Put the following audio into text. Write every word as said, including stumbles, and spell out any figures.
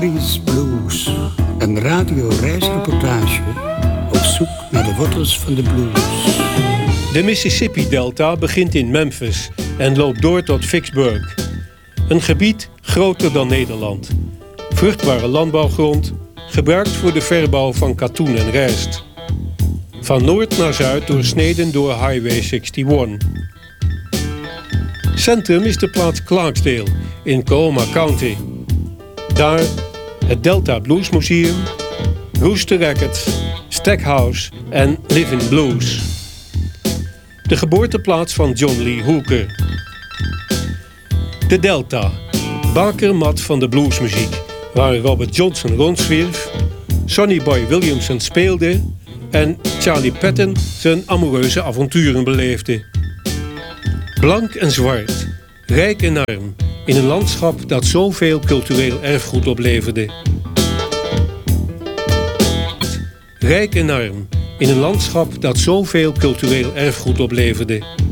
Harry's Blues. Een radioreisreportage op zoek naar de wortels van de blues. De Mississippi-delta begint in Memphis en loopt door tot Vicksburg. Een gebied groter dan Nederland. Vruchtbare landbouwgrond, gebruikt voor de verbouw van katoen en rijst. Van noord naar zuid doorsneden door Highway eenenzestig. Centrum is de plaats Clarksdale in Coahoma County. Daar het Delta Blues Museum, Rooster Records, Stackhouse en Living Blues. De geboorteplaats van John Lee Hooker. De Delta, bakermat van de bluesmuziek, waar Robert Johnson rondzwierf, Sonny Boy Williamson speelde en Charlie Patton zijn amoureuze avonturen beleefde. Blank en zwart, rijk en arm, in een landschap dat zoveel cultureel erfgoed opleverde. Rijk en arm, in een landschap dat zoveel cultureel erfgoed opleverde.